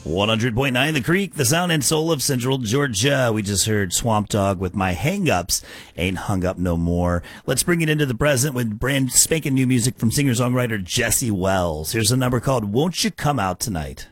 100.9 The Creek, the sound and soul of Central Georgia. We just heard Swamp Dogg with My Hang-Ups Ain't Hung Up No More. Let's bring it into the present with brand spanking new music from singer-songwriter Jesse Wells. Here's a number called Won't You Come Out Tonight.